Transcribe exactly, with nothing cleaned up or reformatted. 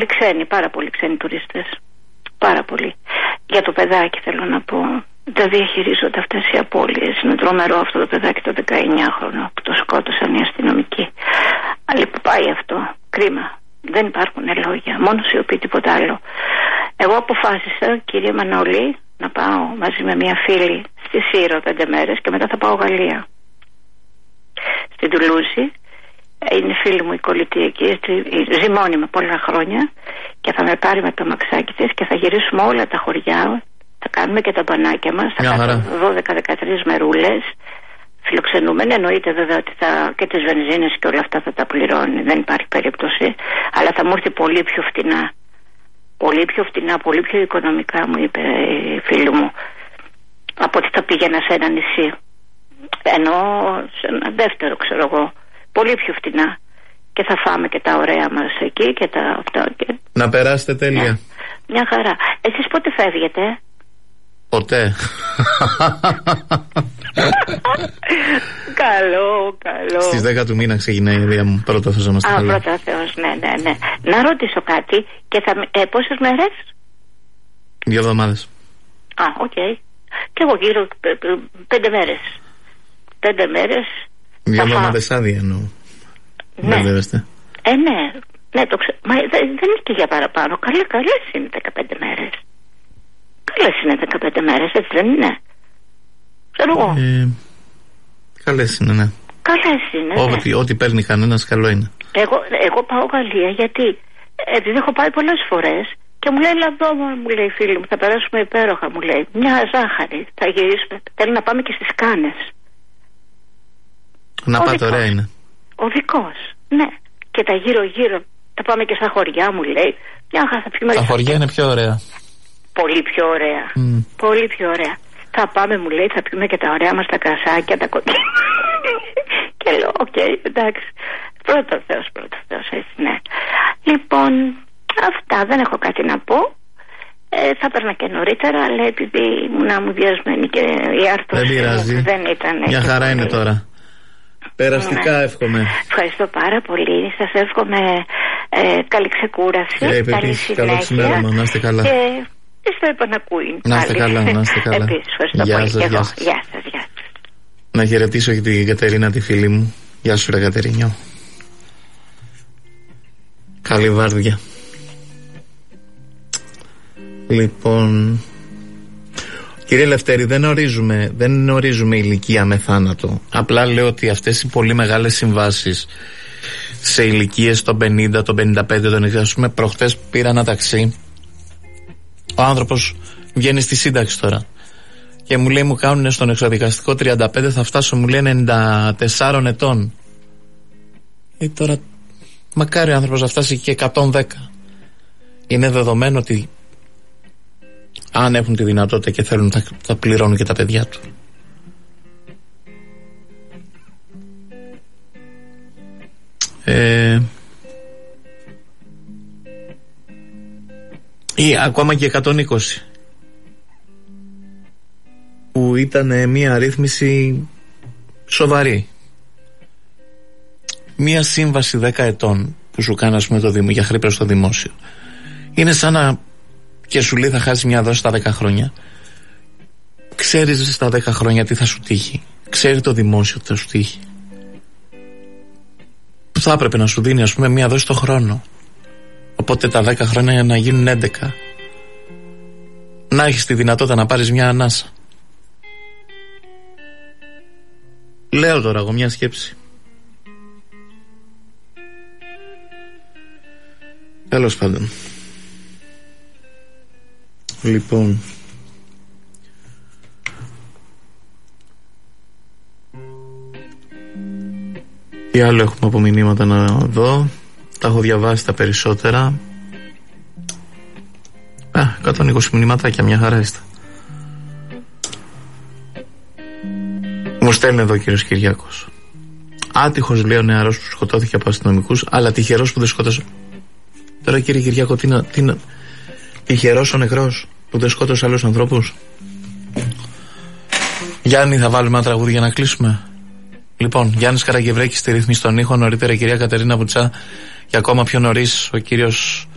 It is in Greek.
ξένοι, πάρα πολλοί ξένοι τουρίστες. Πάρα πολύ. Για το παιδάκι θέλω να πω. Τα διαχειρίζονται αυτές οι απώλειες. Είναι τρομερό αυτό το παιδάκι το δεκαεννιάχρονο που το σκότωσαν οι αστυνομικοί. Αλλά που πάει αυτό. Κρίμα. Δεν υπάρχουν λόγια. Μόνο σιωπή, τίποτα άλλο. Εγώ αποφάσισα, κύριε Μανώλη, να πάω μαζί με μια φίλη στη Σύρο πέντε μέρες και μετά θα πάω Γαλλία. Στην Τουλούζη. Είναι φίλη μου η κολλητή εκεί, ζει μόνιμα πολλά χρόνια και θα με πάρει με το μαξάκι της και θα γυρίσουμε όλα τα χωριά. Θα κάνουμε και τα μπανάκια μας. Θα κάνουμε δώδεκα δεκατρείς μερούλες. Φιλοξενούμενοι. Εννοείται βέβαια ότι θα και τις βενζίνες και όλα αυτά θα τα πληρώνει. Δεν υπάρχει περίπτωση. Αλλά θα μου έρθει πολύ πιο φτηνά. Πολύ πιο φτηνά, πολύ πιο οικονομικά, μου είπε η φίλη μου, από ότι θα πήγαινα σε ένα νησί. Ενώ σε ένα δεύτερο, ξέρω εγώ. Πολύ πιο φτηνά. Και θα φάμε και τα ωραία μας εκεί και τα αυτά. Και... Να περάσετε τέλεια. Μια, μια χαρά. Εσείς πότε φεύγετε? Ποτέ. Καλό, καλό. Στις δέκα του μήνα ξεκινάει η ιδέα μου. Πρώτα Θεός να είμαστε καλά. Α, πρώτα Θεός, ναι, ναι, ναι. Να ρωτήσω κάτι. Και θα, ε, πόσες μέρες? Δύο εβδομάδες. Α, οκ. Okay. Και εγώ γύρω πέντε μέρες. Πέντε μέρες. Δύο εβδομάδες άδεια εννοώ. Ναι. Βεβαίστε. Ε, ναι. Ναι, το ξέρω. Μα δεν είναι και για παραπάνω. Καλά, καλές είναι δεκαπέντε μέρες. Καλές είναι δεκαπέντε μέρες, έτσι δεν είναι? Ξέρω εγώ. Ε, καλές είναι, ναι. Καλές είναι, ναι. Ό,τι, ό,τι παίρνει κανένας καλό είναι. Εγώ, εγώ πάω Γαλλία γιατί επειδή έχω πάει πολλές φορές και μου λέει λαδό μου λέει φίλη μου, θα περάσουμε υπέροχα, μου λέει. Μια ζάχαρη, θα γυρίσουμε. Θέλει να πάμε και στις Κάνες. Να ο πάτε, δικός. Ωραία είναι. Ο δικός, ναι. Και τα γύρω-γύρω θα πάμε και στα χωριά, μου λέει. Μια θα πιούμε. Τα χωριά είναι πιο ωραία. Πολύ πιο ωραία. Mm. Πολύ πιο ωραία. Θα πάμε, μου λέει, θα πιούμε και τα ωραία μας τα κρασάκια, τα κοκκίνα. Και λέω, οκ, okay, εντάξει. Πρώτο Θεός, πρώτο Θεός, έτσι, ναι. Λοιπόν, αυτά, δεν έχω κάτι να πω. Ε, θα έπαιρνα και νωρίτερα, αλλά επειδή ήμουν αμμουδιασμένη και η άρθρωση δεν ήταν. Μια χαρά είναι πολύ. Τώρα. Περαστικά ναι. Εύχομαι. Ευχαριστώ πάρα πολύ. Σας εύχομαι ε, καλή ξεκούραση. Ε, καλή συνέχεια. Να είστε καλά. Και στο επανακούει. Να είστε καλά, να είστε καλά. Επίσης, ευχαριστώ γεια πολύ. Σας, γεια σας. Γεια σας, γεια σας. Να χαιρετήσω και την Κατερίνα, τη φίλη μου. Γεια σου, ρε Κατερίνιο. Καλή βάρδια. Λοιπόν, κύριε Λευτέρη, δεν ορίζουμε, δεν ορίζουμε ηλικία με θάνατο. Απλά λέω ότι αυτές οι πολύ μεγάλες συμβάσεις σε ηλικίες των πενήντα, των πενήντα πέντε, των εξήντα, ας πούμε, προχτές πήρα ένα ταξί. Ο άνθρωπος βγαίνει στη σύνταξη τώρα και μου λέει, μου κάνουν στον εξοδικαστικό τριάντα πέντε, θα φτάσω, μου λέει, ενενήντα τεσσάρων ετών. Ε, τώρα μακάρι ο άνθρωπος να φτάσει και εκατόν δέκα. Είναι δεδομένο ότι αν έχουν τη δυνατότητα και θέλουν, θα, θα πληρώνουν και τα παιδιά του. Ε, ή ακόμα και εκατόν είκοσι, που ήταν μια ρύθμιση σοβαρή. Μια σύμβαση δέκα ετών που σου κάνει, ας πούμε, το δημο, για χρήπρα στο δημόσιο, είναι σαν να και σου λέει θα χάσει μια δόση στα δέκα χρόνια. Ξέρεις στα δέκα χρόνια τι θα σου τύχει. Ξέρει το δημόσιο τι θα σου τύχει. Που θα έπρεπε να σου δίνει, ας πούμε, μια δόση το χρόνο. Οπότε τα δέκα χρόνια να γίνουν έντεκα. Να έχεις τη δυνατότητα να πάρεις μια ανάσα. Λέω τώρα εγώ μια σκέψη. Τέλος πάντων. Λοιπόν, τι άλλο έχουμε από μηνύματα να δω. Τα έχω διαβάσει τα περισσότερα. Α, εκατόν είκοσι μηνύματάκια, μια χαρά είστε. Μου στέλνει εδώ ο κύριος Κυριάκος. Άτυχος, λέει, ο νεαρός που σκοτώθηκε από αστυνομικούς, αλλά τυχερός που δεν σκότωσε. Τώρα, κύριε Κυριάκο, τι να... Τι να... τυχερός ο νεκρός που δεν σκότωσε άλλους ανθρώπους. Γιάννη, θα βάλουμε ένα τραγούδι για να κλείσουμε. Λοιπόν, Γιάννης Καραγευρέκης στη ρύθμιση των ήχων. Νωρίτερα η κυρία Κατερίνα Βουτσά. Και ακόμα πιο νωρίς ο κύριος